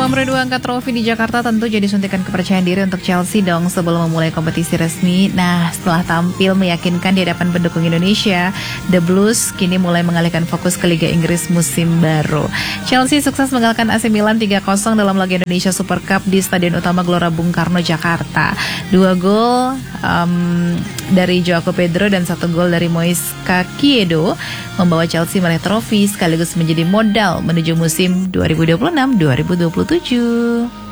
Nomor 2 angkat trofi di Jakarta tentu jadi suntikan kepercayaan diri untuk Chelsea dong sebelum memulai kompetisi resmi. Nah, setelah tampil meyakinkan di hadapan pendukung Indonesia, The Blues kini mulai mengalihkan fokus ke Liga Inggris musim baru. Chelsea sukses mengalahkan AC Milan 3-0 dalam laga Indonesia Super Cup di Stadion Utama Gelora Bung Karno, Jakarta. 2 gol dari Joao Pedro dan 1 gol dari Moise Caicedo membawa Chelsea meraih trofi sekaligus menjadi modal menuju musim 2026-2027.